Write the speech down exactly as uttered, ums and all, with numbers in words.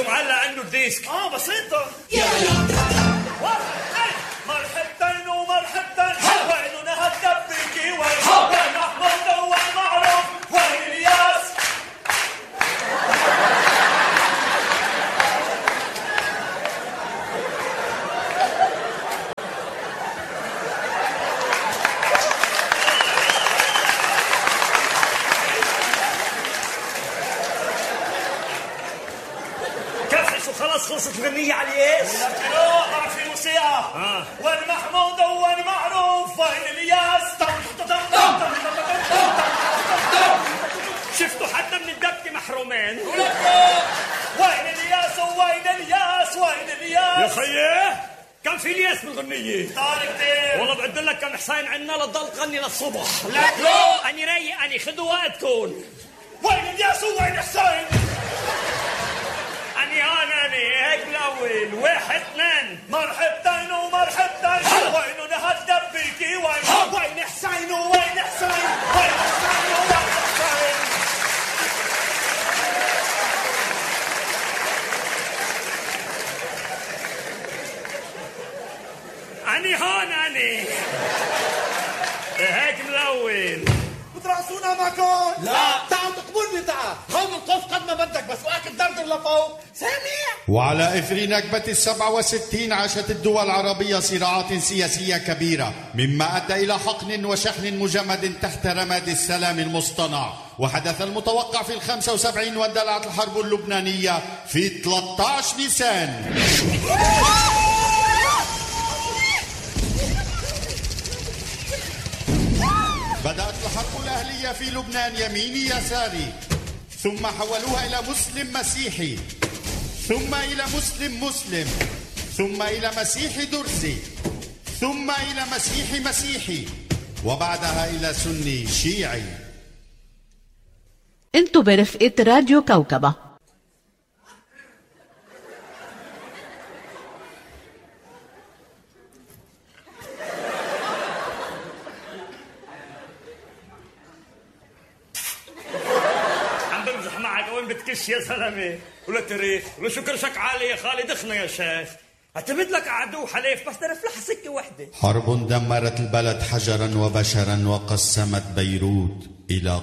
معلق عنه الديسك. اه بسيطة. مرحبتين ومرحبتين، وين نهدب بيكي وين وين محمود وين معروف وين الياس. خلاص خلصت الغنية على الياس. لا ما في موسيقى. آه. وين محمود وين معروف وين الياس. شفتوا حتى من الدبكة محرومين. وين الياس وين الياس وين الياس. يا خيي كان في الياس بالغنية. طال كتير. والله بعد لك كم حسين عنا لتضل تغني للصبح. لا لا أني رايق أني خدوا وقتكم. وين الياس وين حسين. أني هون أني هيك الأول واحد اثنين. مرحبتين ومرحبتين، وين نهدب بيكي وين وين حسين وين حسين وين حسين وين حسين. أني هون أني هيك من الأول. بترقصونا معكم؟ لا تعال تقبلني تعال هون القف قد ما بدك بس واكل دردر لفوق سامع. وعلى إثر نكبة السبع وستين عاشت الدول العربية صراعات سياسية كبيرة مما أدى إلى حقن وشحن مجمد تحت رماد السلام المصطنع، وحدث المتوقع في الخمسة وسبعين واندلعت الحرب اللبنانية في ثلاثة عشر نيسان. بدأت الحرب الأهلية في لبنان يميني يساري، ثم حولوها إلى مسلم مسيحي، ثم إلى مسلم مسلم، ثم إلى مسيحي درزي، ثم إلى مسيحي مسيحي، وبعدها إلى سني شيعي. انتو برفقة راديو كوكبة. بتكش يا زلمه ولا تاريخ ولا شو كرشك عالي يا خالد. اخنا يا شيخ اعتمد لك عدو حليف بس تعرف لها سكه وحده. حرب دمرت البلد حجرا وبشرا وقسمت بيروت إلى